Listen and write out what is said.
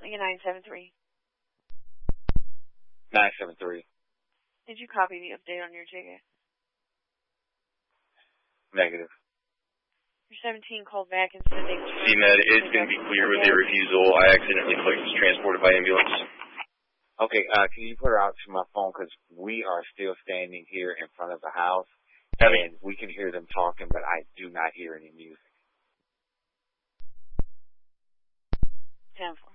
Lincoln 973. 973. Did you copy the update on your ticket? Negative. Your 17 called back and said they... CMed, it's going to be clear with a refusal. I accidentally clicked transported by ambulance. Okay, can you put her out to my phone because we are still standing here in front of the house, and we can hear them talking, but I do not hear any music. 10-4.